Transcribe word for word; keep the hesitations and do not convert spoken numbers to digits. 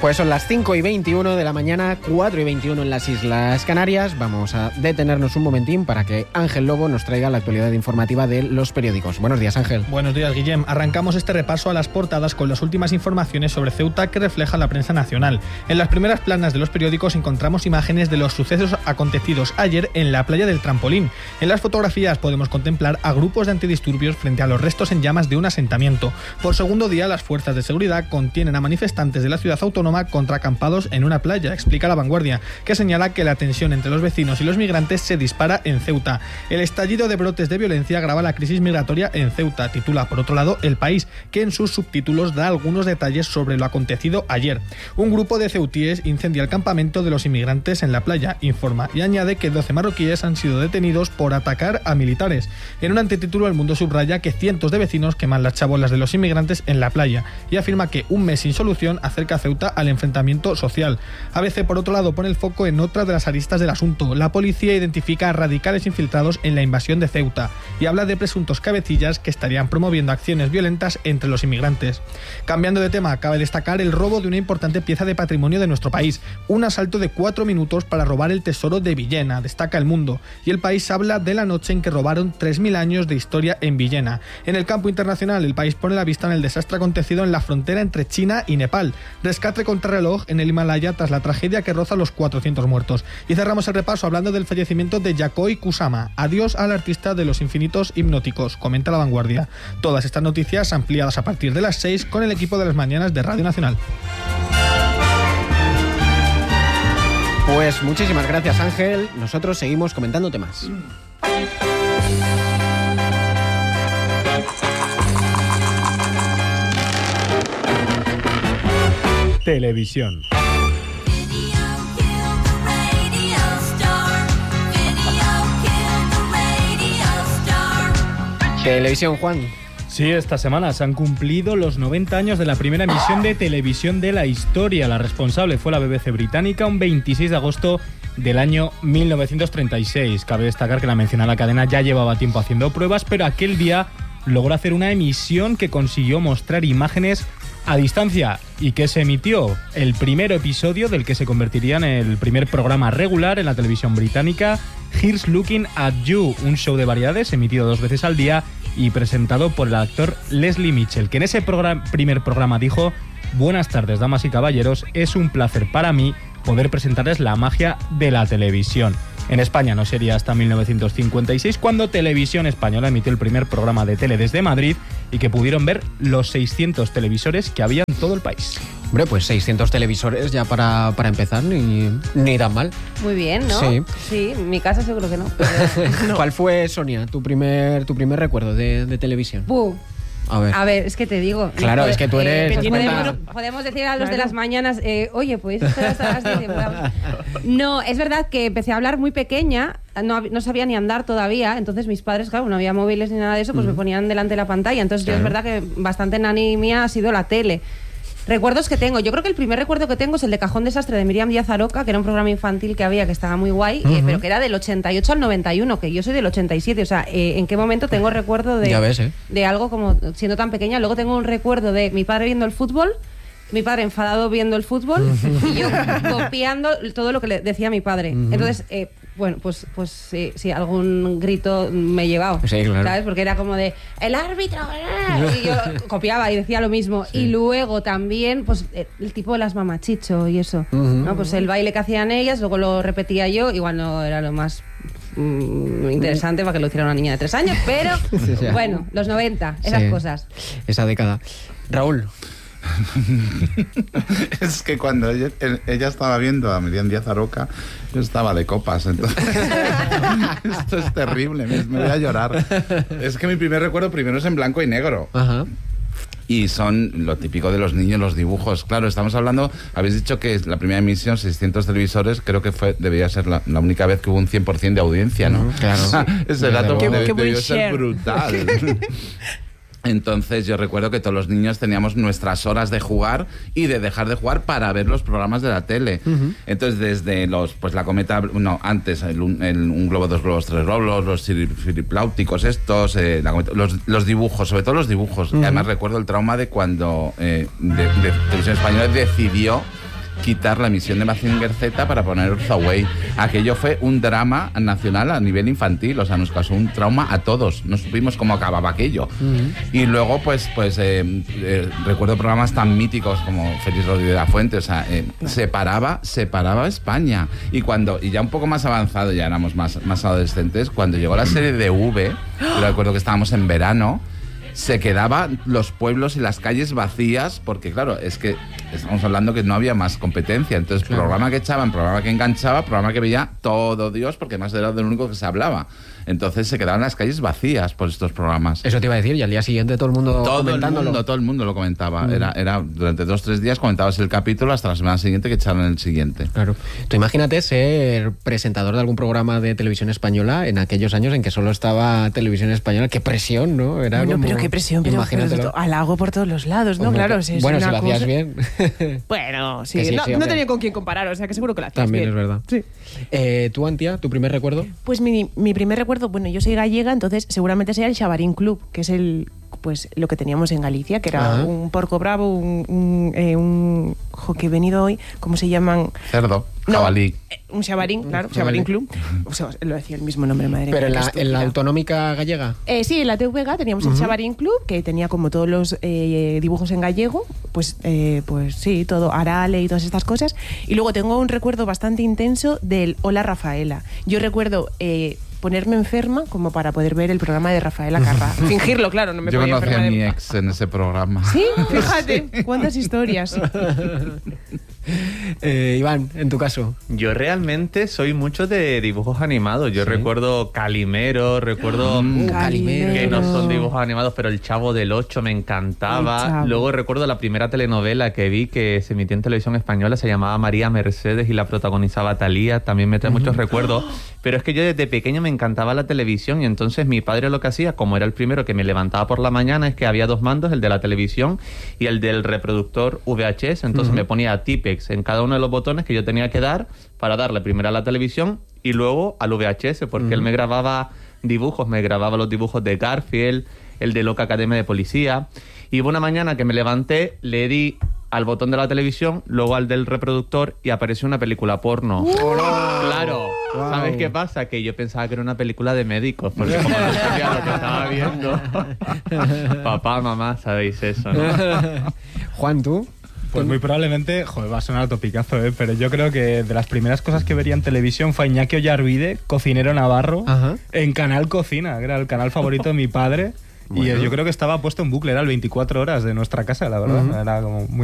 Pues son las cinco y veintiuno de la mañana, cuatro y veintiuno en las Islas Canarias. Vamos a detenernos un momentín para que Ángel Lobo nos traiga la actualidad informativa de los periódicos. Buenos días, Ángel. Buenos días, Guillem. Arrancamos este repaso a las portadas con las últimas informaciones sobre Ceuta que refleja la prensa nacional. En las primeras planas de los periódicos encontramos imágenes de los sucesos acontecidos ayer en la playa del Trampolín. En las fotografías podemos contemplar a grupos de antidisturbios frente a los restos en llamas de un asentamiento. Por segundo día, las fuerzas de seguridad contienen a manifestantes de la ciudad autónoma contra acampados en una playa, explica La Vanguardia, que señala que la tensión entre los vecinos y los migrantes se dispara en Ceuta. El estallido de brotes de violencia agrava la crisis migratoria en Ceuta, titula por otro lado El País, que en sus subtítulos da algunos detalles sobre lo acontecido ayer. Un grupo de ceutíes incendia el campamento de los inmigrantes en la playa, informa, y añade que doce marroquíes han sido detenidos por atacar a militares. En un antetítulo, El Mundo subraya que cientos de vecinos queman las chabolas de los inmigrantes en la playa y afirma que un mes sin solución acerca a Ceuta al enfrentamiento social. A B C, por otro lado, pone el foco en otra de las aristas del asunto. La policía identifica a radicales infiltrados en la invasión de Ceuta y habla de presuntos cabecillas que estarían promoviendo acciones violentas entre los inmigrantes. Cambiando de tema, cabe destacar el robo de una importante pieza de patrimonio de nuestro país. Un asalto de cuatro minutos para robar el tesoro de Villena, destaca El Mundo. Y El País habla de la noche en que robaron tres mil años de historia en Villena. En el campo internacional, El País pone la vista en el desastre acontecido en la frontera entre China y Nepal. Rescate contrarreloj en el Himalaya tras la tragedia que roza los cuatrocientos muertos. Y cerramos el repaso hablando del fallecimiento de Yokoi Kusama. Adiós al artista de los infinitos hipnóticos, comenta La Vanguardia. Todas estas noticias ampliadas a partir de las seis con el equipo de las mañanas de Radio Nacional. Pues muchísimas gracias, Ángel. Nosotros seguimos comentando temas. Televisión. Televisión, Juan. Sí, esta semana se han cumplido los noventa años de la primera emisión de televisión de la historia. La responsable fue la B B C británica, un veintiséis de agosto del año mil novecientos treinta y seis. Cabe destacar que la mencionada cadena ya llevaba tiempo haciendo pruebas, pero aquel día logró hacer una emisión que consiguió mostrar imágenes a distancia y que se emitió el primer episodio del que se convertiría en el primer programa regular en la televisión británica, Here's Looking at You, un show de variedades emitido dos veces al día y presentado por el actor Leslie Mitchell, que en ese programa, primer programa dijo: buenas tardes, damas y caballeros, es un placer para mí poder presentarles la magia de la televisión. En España no sería hasta mil novecientos cincuenta y seis cuando Televisión Española emitió el primer programa de tele desde Madrid y que pudieron ver los seiscientos televisores que había en todo el país. Hombre, pues seiscientos televisores ya para, para empezar, ni, ni tan mal. Muy bien, ¿no? Sí. Sí, en mi casa seguro que no. Pero no. ¿Cuál fue, Sonia, tu primer, tu primer recuerdo de, de televisión? Buh. A ver. A ver, es que te digo. Claro, no, es que tú eres... Eh, podemos, podemos decir a los claro. de las mañanas, eh, oye, pues hasta las diez. No, es verdad que empecé a hablar muy pequeña, no, no sabía ni andar todavía, entonces mis padres, claro, no había móviles ni nada de eso, pues uh-huh. me ponían delante de la pantalla. Entonces claro. yo es verdad que bastante nani mía ha sido la tele. Recuerdos que tengo. Yo creo que el primer recuerdo que tengo es el de Cajón Desastre de Miriam Díaz Aroca, que era un programa infantil que había, que estaba muy guay, uh-huh. eh, pero que era del ochenta y ocho al noventa y uno, que yo soy del ochenta y siete. O sea, eh, ¿en qué momento tengo recuerdo de, ya ves, ¿eh? de algo como siendo tan pequeña? Luego tengo un recuerdo de mi padre viendo el fútbol, mi padre enfadado viendo el fútbol y yo copiando todo lo que le decía mi padre. Uh-huh. Entonces, eh, bueno, pues pues sí, sí, algún grito me he llevado, sí, claro. ¿sabes? Porque era como de ¡el árbitro! Y yo copiaba y decía lo mismo. Sí. Y luego también, pues el tipo de las mamachicho y eso, uh-huh. ¿no? Pues el baile que hacían ellas, luego lo repetía yo, igual no era lo más mm, interesante para que lo hiciera una niña de tres años, pero sí, sí. bueno, los noventa, esas sí, cosas. Esa década. Raúl. Es que cuando ella, ella estaba viendo a Miriam Díaz Aroca, yo estaba de copas, entonces esto es terrible, me, me voy a llorar. Es que mi primer recuerdo primero es en blanco y negro. Ajá. Y son lo típico de los niños, los dibujos. Claro, estamos hablando, habéis dicho que la primera emisión, seiscientos televisores, creo que fue debería ser la, la única vez que hubo un cien por ciento de audiencia, ¿no? Uh-huh, claro. Ese dato que, debe, que debió ser brutal. Entonces yo recuerdo que todos los niños teníamos nuestras horas de jugar y de dejar de jugar para ver los programas de la tele. Uh-huh. Entonces desde los, pues la cometa, no, antes el, el, un globo, dos globos, tres globos, los ciripláuticos estos, eh, la cometa, los, los dibujos, sobre todo los dibujos. Uh-huh. Además recuerdo el trauma de cuando eh, de, de Televisión Española decidió quitar la emisión de Mazinger Z para poner Earth Away. Aquello fue un drama nacional a nivel infantil, o sea, nos causó un trauma a todos. No supimos cómo acababa aquello. Uh-huh. Y luego, pues, pues eh, eh, recuerdo programas tan míticos como Félix Rodríguez de la Fuente, o sea, eh, no. separaba, separaba España. Y cuando, y ya un poco más avanzado, ya éramos más, más adolescentes, cuando llegó la serie de V, yo recuerdo que estábamos en verano, se quedaban los pueblos y las calles vacías, porque claro, es que estamos hablando que no había más competencia. Entonces, claro, programa que echaban, programa que enganchaba, programa que veía todo Dios, porque más era del único que se hablaba. Entonces se quedaban las calles vacías por estos programas. Eso te iba a decir, y al día siguiente todo el mundo todo comentándolo. El mundo, todo el mundo lo comentaba. Mm. Era, era durante dos, tres días comentabas el capítulo hasta la semana siguiente que echaron el siguiente. Claro. Tú imagínate ser presentador de algún programa de televisión española en aquellos años en que solo estaba televisión española. Qué presión, ¿no? Era bueno, como... pero qué presión, pero, pero halago por todos los lados, ¿no? Hombre, claro, si es bueno, una si lo hacías cosa... bien. Bueno, sí, sí, no, sí, no tenía con quién comparar, o sea que seguro que lo hacías También bien. es verdad. Sí. Eh, ¿Tú, Antía, tu primer recuerdo? Pues mi, mi primer recuerdo, bueno, yo soy gallega, entonces seguramente sea el Xabarín Club, que es el pues lo que teníamos en Galicia, que era uh-huh. un porco bravo, un, un, eh, un jo, que he venido hoy, ¿cómo se llaman? Cerdo, no, jabalí. Eh, un Xabarín, claro, Xabarín Club. O sea, lo decía el mismo nombre, madre ¿Pero mía. en la, en la autonómica gallega? Eh, sí, en la T V G teníamos uh-huh. el Xabarín Club, que tenía como todos los eh, dibujos en gallego, pues, eh, pues sí, todo, Arale y todas estas cosas. Y luego tengo un recuerdo bastante intenso del Hola Rafaela. Yo recuerdo... Eh, ponerme enferma como para poder ver el programa de Rafaela Carrà. Fingirlo, claro, no me Yo podía conocí a mi de... ex en ese programa. Sí, fíjate, cuántas historias. eh, Iván, en tu caso. Yo realmente soy mucho de dibujos animados. Yo ¿sí? recuerdo Calimero, recuerdo uh, Calimero. que no son dibujos animados, pero El Chavo del Ocho me encantaba. Luego recuerdo la primera telenovela que vi que se emitía en televisión española, se llamaba María Mercedes y la protagonizaba Thalía. También me trae uh-huh. muchos recuerdos. Pero es que yo desde pequeño me encantaba la televisión y entonces mi padre lo que hacía, como era el primero que me levantaba por la mañana, es que había dos mandos, el de la televisión y el del reproductor V H S. Entonces uh-huh. me ponía Tipex en cada uno de los botones que yo tenía que dar para darle primero a la televisión y luego al V H S, porque uh-huh. él me grababa dibujos, me grababa los dibujos de Garfield, el de Loca Academia de Policía. Y una mañana que me levanté, le di al botón de la televisión, luego al del reproductor y apareció una película porno. ¡Uh! Claro. Wow. ¿Sabes qué pasa? Que yo pensaba que era una película de médicos, porque como no sabía lo que estaba viendo. Papá, mamá, sabéis eso, ¿no? Juan, ¿tú? Pues muy probablemente, joder, va a sonar topicazo, ¿eh? Pero yo creo que de las primeras cosas que vería en televisión fue Iñaki Ollarvide, cocinero navarro, uh-huh. en Canal Cocina, que era el canal favorito de mi padre. Bueno. Y yo creo que estaba puesto en bucle, era el veinticuatro horas de nuestra casa, la verdad. Uh-huh. Era como muy